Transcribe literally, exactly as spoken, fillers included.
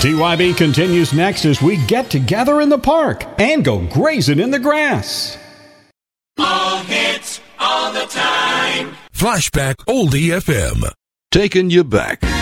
T Y B continues next as we get together in the park and go grazing in the grass. All hits, all the time. Flashback Oldie F M. Taking you back.